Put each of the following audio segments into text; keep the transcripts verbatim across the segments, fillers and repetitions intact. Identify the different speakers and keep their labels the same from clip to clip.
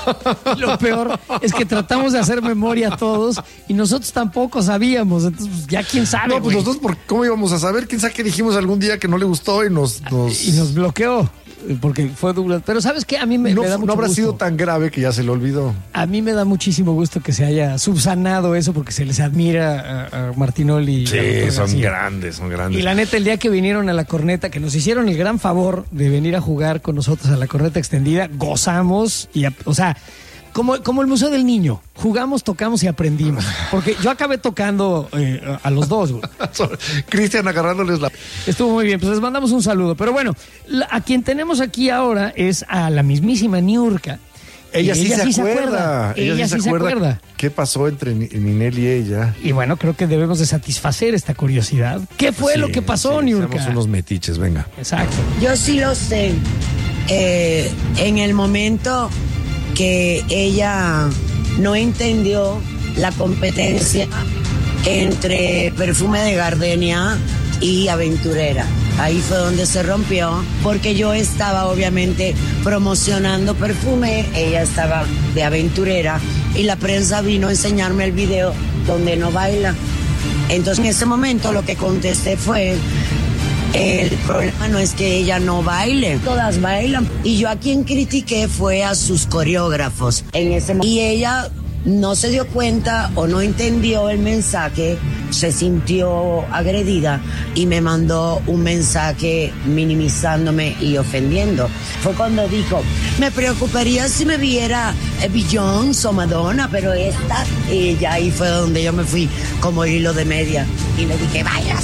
Speaker 1: Lo peor es que tratamos de hacer memoria todos y nosotros tampoco sabíamos. Entonces, pues, ya quién sabe.
Speaker 2: No, pues
Speaker 1: güey.
Speaker 2: nosotros, ¿por ¿cómo íbamos a saber? ¿Quién sabe qué dijimos algún día que no le gustó y nos... nos...
Speaker 1: Y nos bloqueó. Porque fue duro. Pero ¿sabes qué? A mí me,
Speaker 2: no,
Speaker 1: me da mucho
Speaker 2: no habrá
Speaker 1: gusto.
Speaker 2: sido tan grave que ya se le olvidó.
Speaker 1: A mí me da muchísimo gusto que se haya subsanado eso porque se les admira a, a Martinoli. Y
Speaker 2: Sí,
Speaker 1: a
Speaker 2: son
Speaker 1: García.
Speaker 2: grandes, son grandes.
Speaker 1: Y la neta, el día que vinieron a la corneta, que nos hicieron el gran favor de venir a jugar con nosotros a la corneta extendida, gozamos y, o sea, como, como el Museo del Niño, jugamos, tocamos y aprendimos. Porque yo acabé tocando eh, a los dos, güey.
Speaker 2: Cristian agarrándoles la...
Speaker 1: Estuvo muy bien, pues les mandamos un saludo. Pero bueno, la, a quien tenemos aquí ahora es a la mismísima Niurka.
Speaker 2: Ella, sí,
Speaker 1: ella
Speaker 2: se,
Speaker 1: sí
Speaker 2: acuerda.
Speaker 1: se acuerda.
Speaker 2: Ella,
Speaker 1: Ella
Speaker 2: sí
Speaker 1: sí
Speaker 2: se acuerda.
Speaker 1: acuerda.
Speaker 2: ¿Qué pasó entre Ni- Ninel y ella?
Speaker 1: Y bueno, creo que debemos de satisfacer esta curiosidad. ¿Qué fue
Speaker 2: Sí,
Speaker 1: lo que pasó,
Speaker 2: sí,
Speaker 1: Niurka?
Speaker 2: Somos unos metiches, venga.
Speaker 1: Exacto.
Speaker 3: Yo sí lo sé. Eh, en el momento que ella no entendió la competencia entre Perfume de Gardenia y Aventurera. Ahí fue donde se rompió, porque yo estaba obviamente promocionando Perfume, ella estaba de Aventurera y la prensa vino a enseñarme el video donde no baila. Entonces en ese momento lo que contesté fue: el problema no es que ella no baile, todas bailan. Y yo a quien critiqué fue a sus coreógrafos en ese momento. Y ella no se dio cuenta o no entendió el mensaje, se sintió agredida y me mandó un mensaje minimizándome y ofendiendo. Fue cuando dijo: me preocuparía si me viera Beyoncé o Madonna, pero esta... Y ya ahí fue donde yo me fui como hilo de media y le dije: vayas.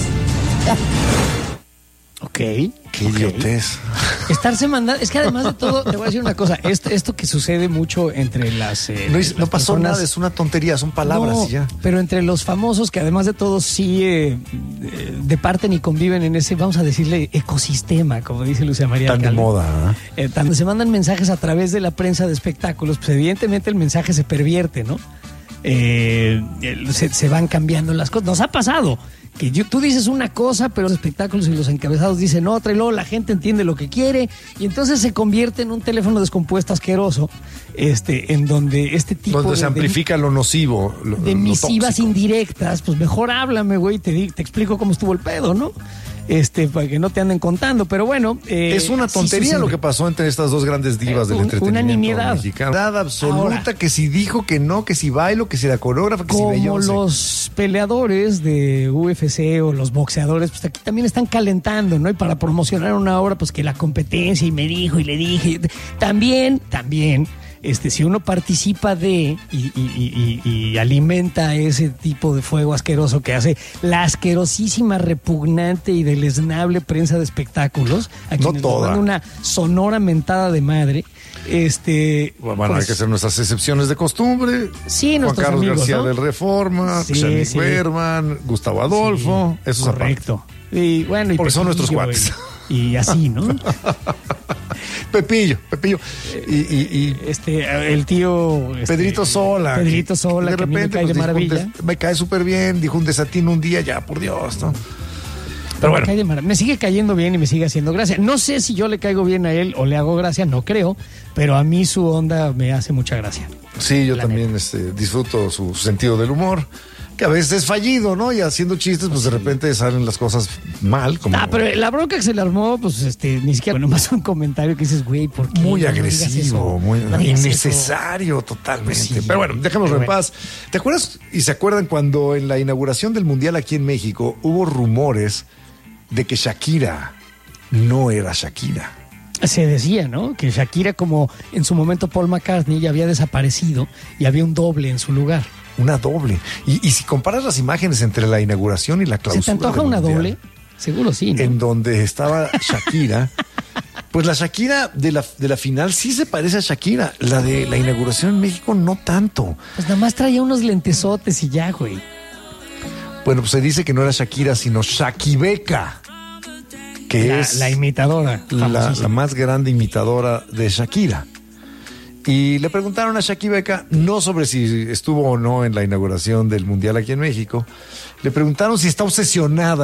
Speaker 1: Ok.
Speaker 2: Qué
Speaker 1: ok.
Speaker 2: idiotez.
Speaker 1: Estarse mandando. Es que además de todo, te voy a decir una cosa. Esto, esto que sucede mucho entre las. Eh,
Speaker 2: No, es-
Speaker 1: las
Speaker 2: no pasó
Speaker 1: personas-
Speaker 2: nada, es una tontería, son palabras
Speaker 1: No,
Speaker 2: y ya.
Speaker 1: pero entre los famosos que además de todo sí eh, eh, departen y conviven en ese, vamos a decirle, ecosistema, como dice Lucia María
Speaker 2: Tan de
Speaker 1: Alcalde.
Speaker 2: moda, ¿ah?
Speaker 1: Eh, tanto se mandan mensajes a través de la prensa de espectáculos, pues evidentemente el mensaje se pervierte, ¿no? Eh, el- se, se van cambiando las cosas. Nos ha pasado que yo- tú dices una cosa, pero los espectáculos y los encabezados dicen otra, y luego la gente entiende lo que quiere, y entonces se convierte en un teléfono descompuesto asqueroso, este, en donde este tipo
Speaker 2: Donde
Speaker 1: de,
Speaker 2: se
Speaker 1: de-
Speaker 2: amplifica lo nocivo. Lo,
Speaker 1: de
Speaker 2: lo
Speaker 1: misivas
Speaker 2: tóxico.
Speaker 1: indirectas, pues mejor háblame, güey, te, di- te explico cómo estuvo el pedo, ¿no? Este, para que no te anden contando, pero bueno. eh,
Speaker 2: Es una
Speaker 1: así
Speaker 2: tontería
Speaker 1: sucede.
Speaker 2: lo que pasó entre estas dos grandes divas
Speaker 1: Eh,
Speaker 2: del
Speaker 1: un-
Speaker 2: entretenimiento
Speaker 1: una nimiedad.
Speaker 2: mexicano. Nada absoluta,
Speaker 1: Ahora.
Speaker 2: que si dijo que no, que si bailo, que si la coreógrafa, que si
Speaker 1: Como
Speaker 2: Beyoncé.
Speaker 1: los peleadores de U F C o los boxeadores, pues aquí también están calentando, ¿no? Y para promocionar una obra, pues que la competencia y me dijo y le dije. También, también, este, si uno participa de y, y- y- y- y alimenta ese tipo de fuego asqueroso que hace la asquerosísima, repugnante y deleznable prensa de espectáculos, a
Speaker 2: No
Speaker 1: quienes nos
Speaker 2: toda.
Speaker 1: dan una sonora mentada de madre, este...
Speaker 2: Bueno,
Speaker 1: pues,
Speaker 2: hay que hacer nuestras excepciones de costumbre.
Speaker 1: Sí,
Speaker 2: Juan
Speaker 1: nuestros
Speaker 2: Carlos
Speaker 1: amigos,
Speaker 2: García
Speaker 1: ¿no?
Speaker 2: del Reforma,
Speaker 1: Sí,
Speaker 2: Xavier
Speaker 1: sí.
Speaker 2: Berman, Gustavo Adolfo,
Speaker 1: Sí,
Speaker 2: esos aparte.
Speaker 1: correcto. Y bueno, y
Speaker 2: Porque son nuestros
Speaker 1: Pepillo,
Speaker 2: cuates.
Speaker 1: Y, y así, ¿no?
Speaker 2: Pepillo, Pepillo. Y, y- y
Speaker 1: Este, el tío. este,
Speaker 2: Pedrito Sola.
Speaker 1: Pedrito Sola,
Speaker 2: de
Speaker 1: que a mí me
Speaker 2: repente
Speaker 1: cae de
Speaker 2: pues, dijo un
Speaker 1: maravilla.
Speaker 2: des- me cae súper bien, dijo un desatino un día, ya, por Dios, ¿no?
Speaker 1: Pero
Speaker 2: Pero
Speaker 1: me,
Speaker 2: bueno,
Speaker 1: cae de marav- me sigue cayendo bien y me sigue haciendo gracia. No sé si yo le caigo bien a él o le hago gracia, no creo, pero a mí su onda me hace mucha gracia.
Speaker 2: sí, yo
Speaker 1: la
Speaker 2: también este, disfruto su sentido del humor, que a veces es fallido, ¿no? Y haciendo chistes, pues de repente salen las cosas mal, como
Speaker 1: Ah, pero la bronca que se le armó, pues este, ni siquiera, bueno, más un comentario que dices, güey, ¿por qué?
Speaker 2: muy
Speaker 1: No digas eso?
Speaker 2: agresivo, muy
Speaker 1: No digas eso.
Speaker 2: innecesario totalmente.
Speaker 1: Pues sí,
Speaker 2: pero bueno, dejémoslo
Speaker 1: pero
Speaker 2: en paz. ¿Te acuerdas y se acuerdan cuando en la inauguración del Mundial aquí en México hubo rumores de que Shakira no era Shakira?
Speaker 1: Se decía, ¿no? Que Shakira, como en su momento Paul McCartney, ya había desaparecido y había un doble en su lugar.
Speaker 2: Una doble. Y, y si comparas las imágenes entre la inauguración y la clausura.
Speaker 1: ¿Se te antoja
Speaker 2: del
Speaker 1: una
Speaker 2: Mundial,
Speaker 1: doble? Seguro sí, ¿no?
Speaker 2: en donde estaba Shakira, pues la Shakira de la, de la final sí se parece a Shakira. La de la inauguración en México no tanto.
Speaker 1: Pues nada más traía unos lentesotes y ya, güey.
Speaker 2: Bueno, pues se dice que no era Shakira, sino Shakibeca, que
Speaker 1: La,
Speaker 2: es
Speaker 1: la imitadora.
Speaker 2: la,
Speaker 1: famosísima.
Speaker 2: la más grande imitadora de Shakira. Y le preguntaron a Shakibeca, no sobre si estuvo o no en la inauguración del Mundial aquí en México, le preguntaron si está obsesionada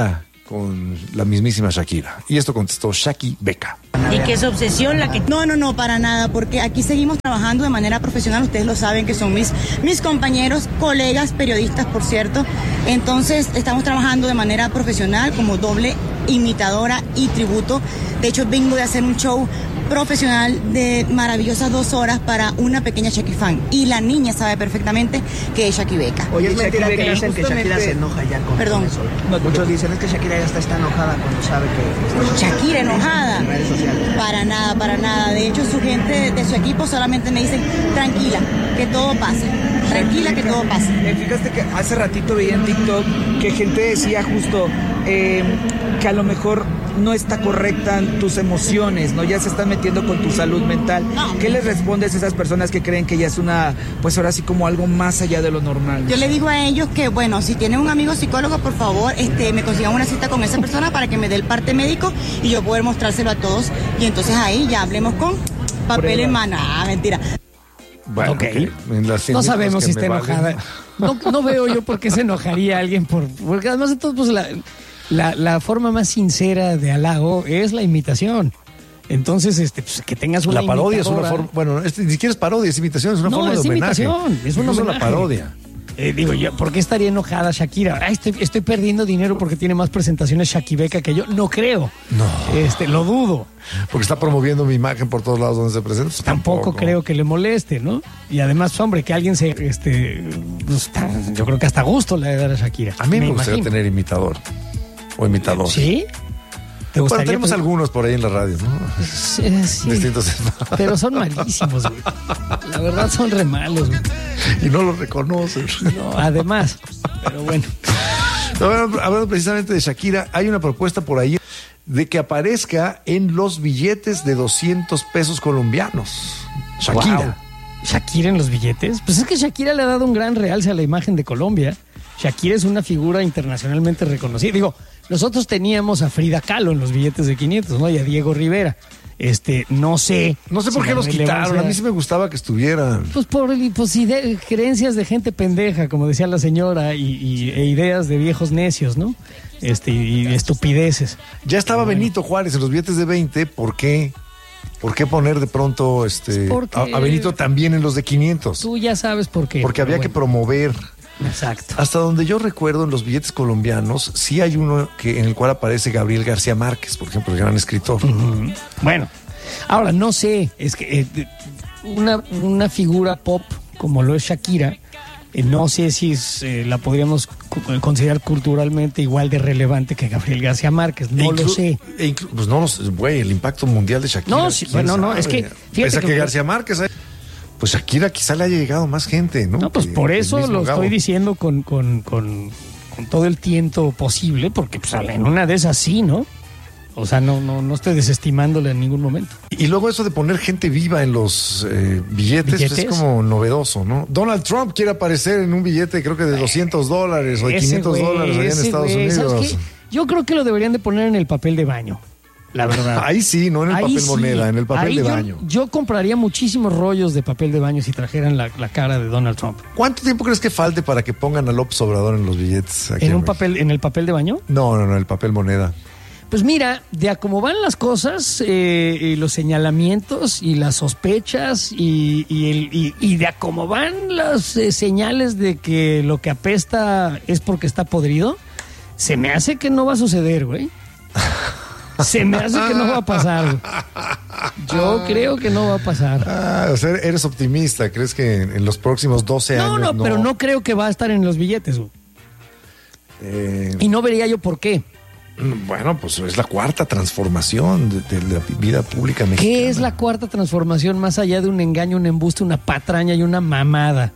Speaker 2: con la mismísima Shakira. Y esto contestó Shaki Beca.
Speaker 4: Y que es obsesión la que...
Speaker 5: No, no, no, para nada, porque aquí seguimos trabajando de manera profesional, ustedes lo saben que son mis, mis compañeros, colegas, periodistas, por cierto. Entonces, estamos trabajando de manera profesional como doble imitadora y tributo. De hecho, vengo de hacer un show profesional de maravillosas dos horas para una pequeña Shaki fan. Y la niña sabe perfectamente que es Shaki Beca.
Speaker 6: Oye, es mentira que dicen que Shakira se enoja ya con
Speaker 5: Perdón.
Speaker 6: eso. Muchos dicen es que Shakira ya está, está enojada cuando sabe que...
Speaker 5: Shakira enojada.
Speaker 6: En redes sociales.
Speaker 5: Para nada, para nada. De hecho, su gente de su equipo solamente me dicen, tranquila, que todo pase. Tranquila, que todo pase.
Speaker 6: Eh, fíjate que hace ratito veía en TikTok que gente decía justo eh, que a lo mejor no está correcta tus emociones, ¿no? Ya se están metiendo con tu salud mental.
Speaker 5: No.
Speaker 6: ¿Qué les respondes a esas personas que creen que ya es una, pues ahora sí como algo más allá de lo normal?
Speaker 5: Yo le digo a ellos que, bueno, si tienen un amigo psicólogo, por favor, este, me consigan una cita con esa persona para que me dé el parte médico y yo poder mostrárselo a todos. Y entonces ahí ya hablemos con papel en mano. Ah, mentira.
Speaker 2: Bueno,
Speaker 1: Ok.
Speaker 2: okay. En las cien
Speaker 1: No
Speaker 2: mil
Speaker 1: sabemos si
Speaker 2: cosas
Speaker 1: está
Speaker 2: que me valen.
Speaker 1: enojada. No, no veo yo por qué se enojaría alguien por... Porque además de todo, pues la, la, la forma más sincera de halago es la imitación. Entonces, este, pues, que tengas una
Speaker 2: La parodia es una
Speaker 1: imitadora.
Speaker 2: forma... Bueno, este, ni siquiera es parodia, es imitación, es una
Speaker 1: No,
Speaker 2: forma
Speaker 1: es
Speaker 2: de homenaje.
Speaker 1: imitación, es un
Speaker 2: Incluso
Speaker 1: homenaje.
Speaker 2: la parodia.
Speaker 1: Eh, digo yo, ¿por qué estaría enojada Shakira? Ay, estoy, estoy perdiendo dinero porque tiene más presentaciones Shaki Beca que yo. No creo.
Speaker 2: No.
Speaker 1: Este, lo dudo.
Speaker 2: Porque está promoviendo mi imagen por todos lados donde se presenta. Pues
Speaker 1: Tampoco, creo que le moleste, ¿no? Y además, hombre, que alguien se, este, pues, tan- yo creo que hasta gusto le debe dar a Shakira.
Speaker 2: A mí me, gustaría
Speaker 1: imagino.
Speaker 2: tener imitador. O imitador.
Speaker 1: ¿Sí? ¿Te
Speaker 2: Bueno,
Speaker 1: gustaría?
Speaker 2: tenemos
Speaker 1: Pues,
Speaker 2: algunos por ahí en la radio, ¿no?
Speaker 1: sí, sí.
Speaker 2: Distintos.
Speaker 1: Pero son malísimos, güey. La verdad son re malos, güey.
Speaker 2: Y no los reconocen.
Speaker 1: No, además. Pero bueno.
Speaker 2: Hablando, hablando precisamente de Shakira, hay una propuesta por ahí de que aparezca en los billetes de doscientos pesos colombianos. Shakira.
Speaker 1: Wow. ¿Shakira en los billetes? Pues es que Shakira le ha dado un gran realce a la imagen de Colombia. Shakira es una figura internacionalmente reconocida. Digo, nosotros teníamos a Frida Kahlo en los billetes de quinientos, ¿no? Y a Diego Rivera. Este, no sé.
Speaker 2: No sé por
Speaker 1: si
Speaker 2: qué
Speaker 1: la
Speaker 2: los quitaron.
Speaker 1: relevancia-
Speaker 2: A mí sí me gustaba que estuvieran.
Speaker 1: Pues por pues, ide- creencias de gente pendeja, como decía la señora, y, y- e ideas de viejos necios, ¿no? Este, y, y estupideces.
Speaker 2: Ya estaba Benito Juárez en los billetes de veinte. ¿Por qué? ¿Por qué poner de pronto este,
Speaker 1: Porque-
Speaker 2: a, a Benito también en los de quinientos?
Speaker 1: Tú ya sabes por qué.
Speaker 2: Porque
Speaker 1: pero
Speaker 2: había que
Speaker 1: bueno.
Speaker 2: promover.
Speaker 1: Exacto.
Speaker 2: Hasta donde yo recuerdo, en los billetes colombianos, sí hay uno que, en el cual aparece Gabriel García Márquez, por ejemplo, el gran escritor.
Speaker 1: Ujú. Bueno, ahora no sé, es que eh, de- una, una figura pop como lo es Shakira, eh, no sé si es, eh, la podríamos cu- considerar culturalmente igual de relevante que Gabriel García Márquez, no
Speaker 2: E
Speaker 1: lo
Speaker 2: inclu-
Speaker 1: sé.
Speaker 2: e inclu- pues no lo sé, güey, el impacto mundial de Shakira.
Speaker 1: No, sí,
Speaker 2: quién
Speaker 1: bueno, no,
Speaker 2: sabe.
Speaker 1: es que, fíjate
Speaker 2: Pese a que,
Speaker 1: que-
Speaker 2: García Márquez, eh, pues Shakira quizá le haya llegado más gente, ¿no?
Speaker 1: No, pues
Speaker 2: Que-
Speaker 1: por
Speaker 2: que el
Speaker 1: eso
Speaker 2: mismo
Speaker 1: lo
Speaker 2: Gabo.
Speaker 1: estoy diciendo con, con, con, con todo el tiento posible, porque pues, en una de esas sí, ¿no? O sea, no, no, no estoy desestimándole en ningún momento.
Speaker 2: Y luego eso de poner gente viva en los eh, billetes, pues,
Speaker 1: ¿Billetes?
Speaker 2: es como novedoso, ¿no? Donald Trump quiere aparecer en un billete, creo que de doscientos dólares o de
Speaker 1: Ese
Speaker 2: quinientos
Speaker 1: güey,
Speaker 2: dólares allá en
Speaker 1: ese
Speaker 2: Estados
Speaker 1: güey, ¿sabes
Speaker 2: Unidos.
Speaker 1: qué? Yo creo que lo deberían de poner en el papel de baño, la verdad.
Speaker 2: Ahí sí, no en el
Speaker 1: Ahí
Speaker 2: papel
Speaker 1: sí.
Speaker 2: moneda, en el papel
Speaker 1: Ahí
Speaker 2: de
Speaker 1: yo-
Speaker 2: baño.
Speaker 1: Yo compraría muchísimos rollos de papel de baño si trajeran la, la cara de Donald Trump.
Speaker 2: ¿Cuánto tiempo crees que falte para que pongan a López Obrador en los billetes? aquí
Speaker 1: ¿En un
Speaker 2: México?
Speaker 1: papel, en el papel de baño?
Speaker 2: No, no, no, el papel moneda.
Speaker 1: Pues mira, de a cómo van las cosas, eh, y los señalamientos y las sospechas y, y, el, y, y de a cómo van las eh, señales de que lo que apesta es porque está podrido, se me hace que no va a suceder, güey. Se me hace que no va a pasar, güey. Yo creo que no va a pasar.
Speaker 2: Ah, o sea, eres optimista. ¿Crees que en, en los próximos doce
Speaker 1: No,
Speaker 2: años
Speaker 1: no, pero no creo que va a estar en los billetes, güey.
Speaker 2: Eh,
Speaker 1: Y no vería yo por qué.
Speaker 2: bueno, pues es la cuarta transformación de, de la vida pública mexicana.
Speaker 1: ¿Qué es la cuarta transformación más allá de un engaño, un embuste, una patraña y una mamada?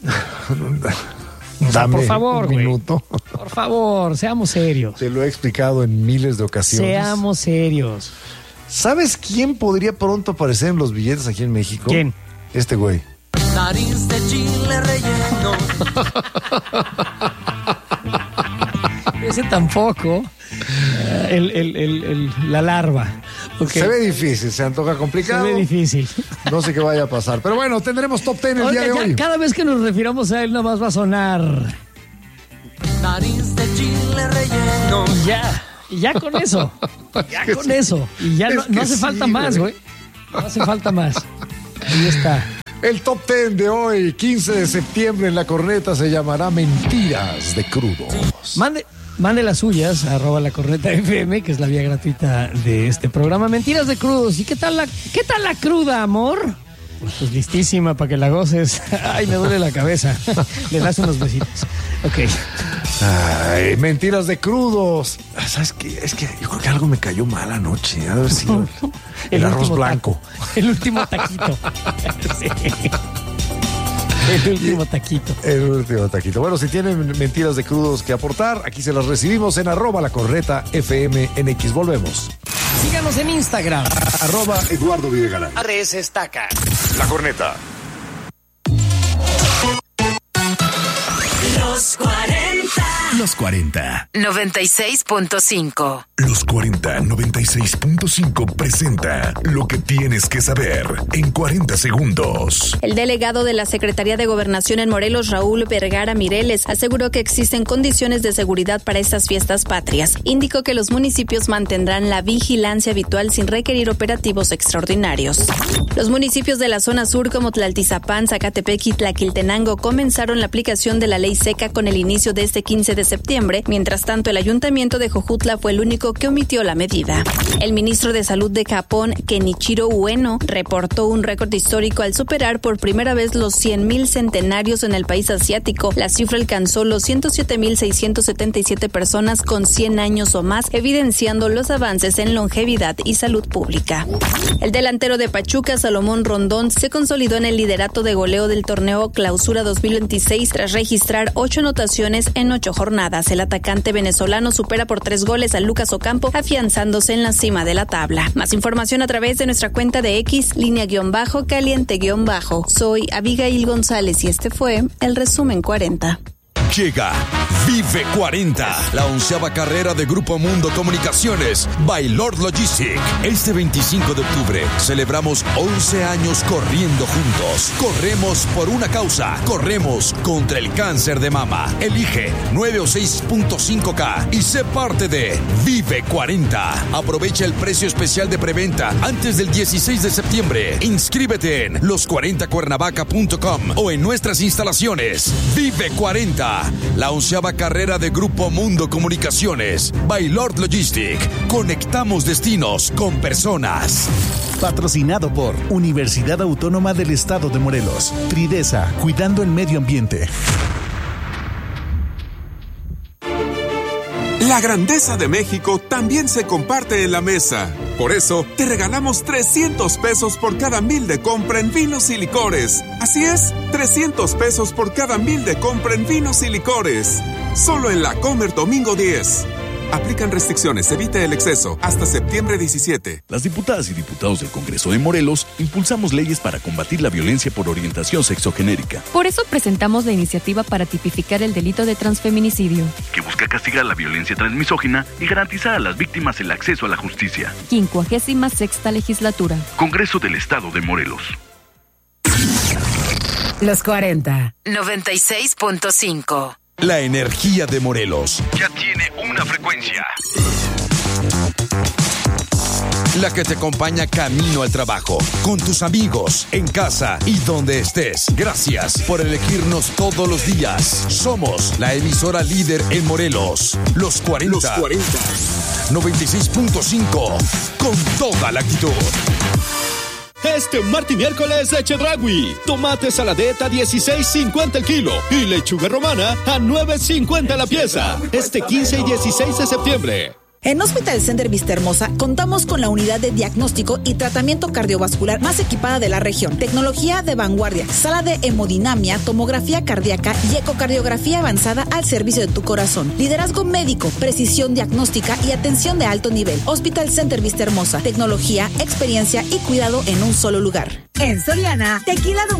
Speaker 1: O sea,
Speaker 2: Dame
Speaker 1: por favor,
Speaker 2: un
Speaker 1: güey.
Speaker 2: minuto.
Speaker 1: Por favor, seamos serios.
Speaker 2: Te lo he explicado en miles de ocasiones.
Speaker 1: Seamos serios.
Speaker 2: ¿Sabes quién podría pronto aparecer en los billetes aquí en México?
Speaker 1: ¿Quién?
Speaker 2: Este güey.
Speaker 7: Nariz de chile relleno.
Speaker 1: Ese tampoco. Eh, el, el- el- el- la larva. Ok.
Speaker 2: Se ve difícil, se antoja
Speaker 1: Se
Speaker 2: complicado.
Speaker 1: ve difícil.
Speaker 2: No sé qué vaya a pasar. Pero bueno, tendremos top ten el
Speaker 1: Oiga,
Speaker 2: día de
Speaker 1: ya
Speaker 2: hoy.
Speaker 1: cada vez que nos refiramos a él, nada más va a sonar.
Speaker 7: Nariz de chile relleno.
Speaker 1: Ya. Y ya con eso. Ya con sí. eso. Y ya no, no hace sí, falta más, güey. No hace falta más. Ahí está.
Speaker 2: El top ten de hoy, quince de septiembre, en La Corneta se llamará Mentiras de Crudos.
Speaker 1: Mande, mande las suyas, arroba La Corneta F M, que es la vía gratuita de este programa. Mentiras de Crudos. ¿Y qué tal la, qué tal la cruda, amor? Pues listísima para que la goces. Ay, me duele la cabeza. Le das unos besitos. Ok.
Speaker 2: Ay, mentiras de Crudos. ¿Sabes qué? Es que yo creo que algo me cayó mal anoche. A ver si el, el, el arroz blanco.
Speaker 1: Taco. El último taquito. Sí. El último taquito.
Speaker 2: El último taquito. Bueno, si tienen mentiras de Crudos que aportar, aquí se las recibimos en arroba La Corneta F M N X. Volvemos.
Speaker 1: Síganos en Instagram.
Speaker 2: Arroba Eduardo Videgaray.
Speaker 1: Arres Estaca.
Speaker 2: La Corneta.
Speaker 4: Los cuarenta.
Speaker 8: Los cuarenta.
Speaker 4: noventa y seis punto cinco.
Speaker 8: Los cuarenta noventa y seis punto cinco presenta lo que tienes que saber en cuarenta segundos.
Speaker 9: El delegado de la Secretaría de Gobernación en Morelos, Raúl Vergara Mireles, aseguró que existen condiciones de seguridad para estas fiestas patrias. Indicó que los municipios mantendrán la vigilancia habitual sin requerir operativos extraordinarios. Los municipios de la zona sur como Tlaltizapán, Zacatepec y Tlaquiltenango comenzaron la aplicación de la ley seca con el inicio de este quince de septiembre. Mientras tanto, el ayuntamiento de Jojutla fue el único que omitió la medida. El ministro de Salud de Japón, Kenichiro Ueno, reportó un récord histórico al superar por primera vez los cien mil centenarios en el país asiático. La cifra alcanzó los ciento siete mil seiscientos setenta y siete personas con cien años o más, evidenciando los avances en longevidad y salud pública. El delantero de Pachuca, Salomón Rondón, se consolidó en el liderato de goleo del torneo Clausura dos mil veintiséis tras registrar ocho anotaciones en ocho jornadas. El atacante venezolano supera por tres goles a Lucas Ocampo, afianzándose en la cima de la tabla. Más información a través de nuestra cuenta de X, línea guión bajo, caliente guión bajo. Soy Abigail González y este fue el resumen cuarenta.
Speaker 10: Llega Vive cuarenta, la onceava carrera de Grupo Mundo Comunicaciones by Lord Logistic. Este veinticinco de octubre celebramos once años corriendo juntos. Corremos por una causa. Corremos contra el cáncer de mama. Elige nueve o seis punto cinco K y sé parte de Vive cuarenta. Aprovecha el precio especial de preventa antes del dieciséis de septiembre. Inscríbete en los cuarenta cuernavaca punto com o en nuestras instalaciones. Vive cuarenta, la onceava carrera de Grupo Mundo Comunicaciones by Lord Logistic. Conectamos destinos con personas.
Speaker 8: Patrocinado por Universidad Autónoma del Estado de Morelos. Tridesa, cuidando el medio ambiente.
Speaker 11: La grandeza de México también se comparte en la mesa. Por eso, te regalamos trescientos pesos por cada mil de compra en vinos y licores. Así es, trescientos pesos por cada mil de compra en vinos y licores. Solo en La Comer domingo diez. Aplican restricciones, evite el exceso. Hasta septiembre diecisiete.
Speaker 12: Las diputadas y diputados del Congreso de Morelos impulsamos leyes para combatir la violencia por orientación sexogenérica.
Speaker 13: Por eso presentamos la iniciativa para tipificar el delito de transfeminicidio,
Speaker 12: que busca castigar la violencia transmisógina y garantizar a las víctimas el acceso a la justicia.
Speaker 13: quincuagésima sexta legislatura.
Speaker 12: Congreso del Estado de Morelos.
Speaker 4: Los cuarenta. noventa y seis punto cinco.
Speaker 10: La energía de Morelos
Speaker 12: ya tiene una frecuencia.
Speaker 10: La que te acompaña camino al trabajo, con tus amigos, en casa y donde estés. Gracias por elegirnos todos los días. Somos la emisora líder en Morelos. Los cuarenta. Los cuarenta. noventa y seis punto cinco. Con toda la actitud.
Speaker 14: Este martes y miércoles de Chedraui. Tomate saladeta a dieciséis cincuenta el kilo y lechuga romana a nueve cincuenta la pieza. Este quince y dieciséis de septiembre.
Speaker 15: En Hospital Center Vista Hermosa contamos con la unidad de diagnóstico y tratamiento cardiovascular más equipada de la región. Tecnología de vanguardia, sala de hemodinamia, tomografía cardíaca y ecocardiografía avanzada al servicio de tu corazón. Liderazgo médico, precisión diagnóstica y atención de alto nivel. Hospital Center Vista Hermosa, tecnología, experiencia y cuidado en un solo lugar.
Speaker 4: En Soriana, tequila Don